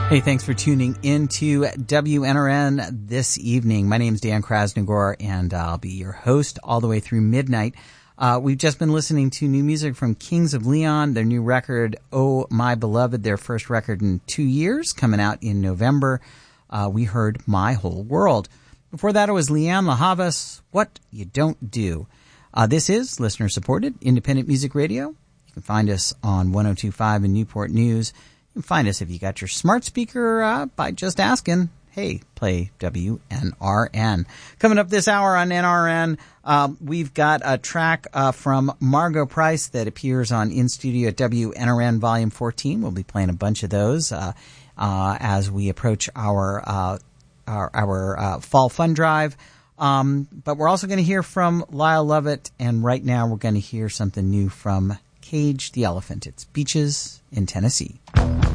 Hey, thanks for tuning in to WNRN this evening. My name is Dan Krasnogor, and I'll be your host all the way through midnight. We've just been listening to new music from Kings of Leon, their new record, Oh My Beloved, their first record in 2 years, coming out in November. We heard My Whole World. Before that, it was Leanne La Havas, What You Don't Do. This is listener-supported independent music radio. You can find us on 102.5 in Newport News. You can find us if you got your smart speaker by just asking, hey, play WNRN. Coming up this hour on NRN, we've got a track from Margo Price that appears on In Studio at WNRN Volume 14. We'll be playing a bunch of those as we approach our Fall Fun Drive. But we're also going to hear from Lyle Lovett, and right now we're going to hear something new from Cage the Elephant. It's Beaches in Tennessee.